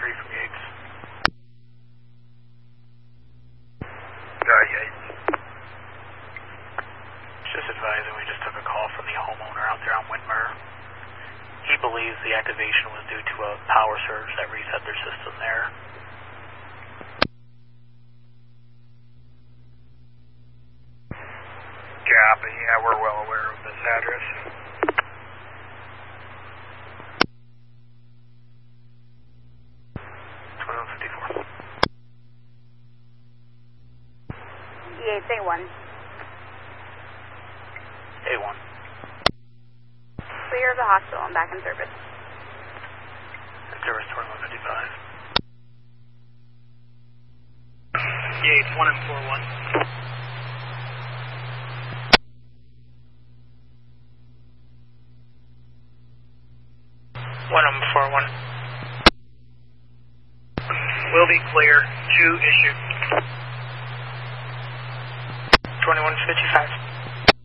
3 from Yates. Yates. Just advising, we just took a call from the homeowner out there on Whitmer. He believes the activation was due to a power surge that reset their system there. Copy, yeah, we're well aware of this address. Yates, A1. A1. Clear of the hospital and back in service. Service 2155. Yates, 1M41. Will be clear. 2 issued. 2155.